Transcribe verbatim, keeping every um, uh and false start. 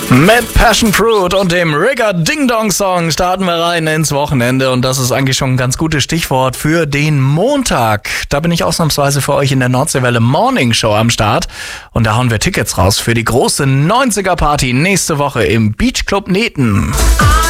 Mit Passion Fruit und dem Rigger Ding Dong Song starten wir rein ins Wochenende und das ist eigentlich schon ein ganz gutes Stichwort für den Montag. Da bin ich ausnahmsweise für euch in der Nordseewelle Morning Show am Start und da hauen wir Tickets raus für die große neunziger Party nächste Woche im Beach Club Neten.